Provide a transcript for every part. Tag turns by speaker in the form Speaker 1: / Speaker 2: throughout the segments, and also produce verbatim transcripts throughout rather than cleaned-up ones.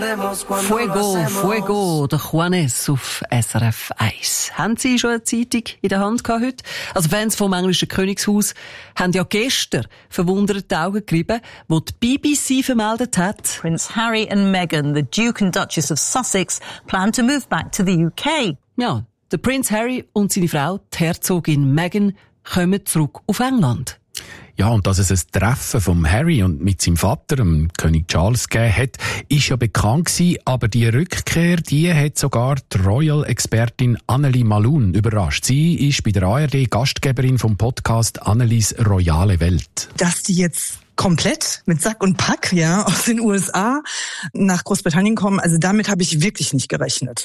Speaker 1: Fuego, Fuego, der Juanes auf S R F eins. Haben Sie schon eine Zeitung in der Hand gehabt heute? Also Fans vom englischen Königshaus haben ja gestern verwundert die Augen gerieben, wo die B B C vermeldet hat.
Speaker 2: Prince Harry and Meghan, the Duke and Duchess of Sussex, plan to move back to the U K.
Speaker 1: Ja, der Prince Harry und seine Frau, die Herzogin Meghan, kommen zurück auf England.
Speaker 3: Ja, und dass es ein Treffen vom Harry und mit seinem Vater, dem König Charles, gegeben hat, ist ja bekannt gewesen, aber die Rückkehr, die hat sogar die Royal-Expertin Anneli Malun überrascht. Sie ist bei der A R D Gastgeberin vom Podcast Annelis Royale Welt.
Speaker 4: Dass die jetzt komplett mit Sack und Pack, ja, aus den U S A nach Großbritannien kommen, also damit habe ich wirklich nicht gerechnet.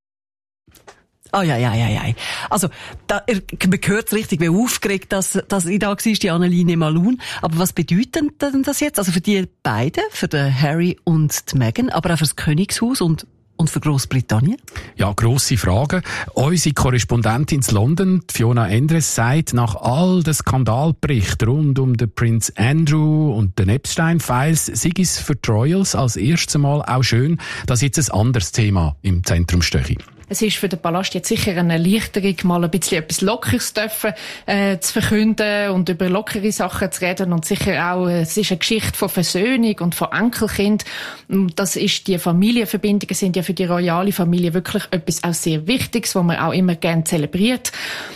Speaker 1: Oh ja, ja, ja, ja. Also, da, man hört es richtig, wie aufgeregt dass, dass ich da war, die Anneline Malun. Aber was bedeutet denn das jetzt? Also für die beiden, für den Harry und die Meghan, aber auch für das Königshaus und Und für Großbritannien?
Speaker 3: Ja, grosse Frage. Unsere Korrespondentin in London, Fiona Endres, sagt, nach all den Skandalberichten rund um den Prince Andrew und den Epstein-Files, sei es für die Royals als erstes Mal auch schön, dass jetzt ein anderes Thema im Zentrum stehe.
Speaker 5: Es ist für den Palast jetzt sicher eine Erleichterung, mal ein bisschen etwas Lockeres dürfen, äh, zu verkünden und über lockere Sachen zu reden. Und sicher auch, es ist eine Geschichte von Versöhnung und von Enkelkind. Das ist, die Familienverbindungen sind ja für die royale Familie wirklich etwas auch sehr Wichtiges, was man auch immer gerne zelebriert.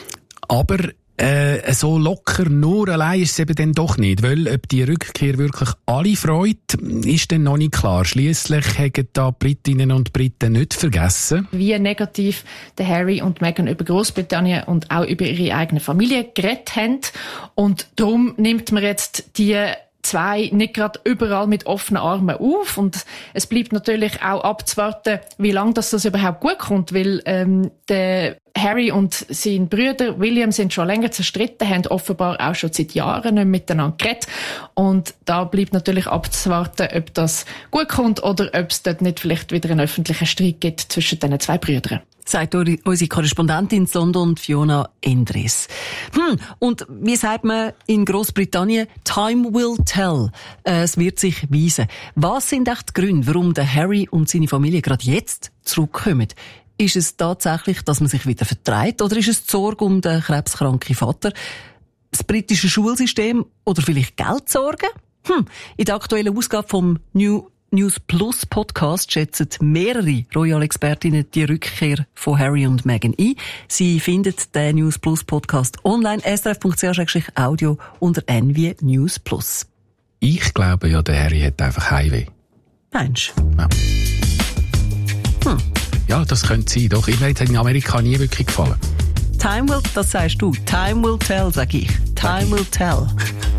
Speaker 3: Aber Äh, so locker nur allein ist es eben dann doch nicht, weil ob die Rückkehr wirklich alle freut, ist dann noch nicht klar. Schliesslich haben da Britinnen und Briten nicht vergessen,
Speaker 5: wie negativ der Harry und Meghan über Großbritannien und auch über ihre eigene Familie geredet haben. Und darum nimmt man jetzt die zwei nicht gerade überall mit offenen Armen auf. Und es bleibt natürlich auch abzuwarten, wie lange das, das überhaupt gut kommt, weil ähm, der Harry und sein Bruder William sind schon länger zerstritten, haben offenbar auch schon seit Jahren nicht miteinander geredet. Und da bleibt natürlich abzuwarten, ob das gut kommt oder ob es dort nicht vielleicht wieder einen öffentlichen Streit gibt zwischen diesen zwei Brüdern.
Speaker 1: Sagt unsere Korrespondentin in London, Fiona Endres. Hm, und wie sagt man in Großbritannien? Time will tell. Äh, es wird sich weisen. Was sind echt die Gründe, warum der Harry und seine Familie gerade jetzt zurückkommen? Ist es tatsächlich, dass man sich wieder vertreibt, oder ist es die Sorge um den krebskranken Vater? Das britische Schulsystem oder vielleicht Geldsorgen? Hm, in der aktuellen Ausgabe vom New News Plus Podcast schätzen mehrere Royal-Expertinnen die Rückkehr von Harry und Meghan ein. Sie findet den News Plus Podcast online, s r f punkt c h audio unter N wie News Plus.
Speaker 3: Ich glaube ja, der Harry hat einfach Heimweh.
Speaker 1: Meinst
Speaker 3: du? Ja.
Speaker 1: Hm.
Speaker 3: Ja, das könnte sein. Doch, mir hat in Amerika nie wirklich gefallen.
Speaker 1: Time will, das sagst du. Time will tell, sag ich. Time will tell.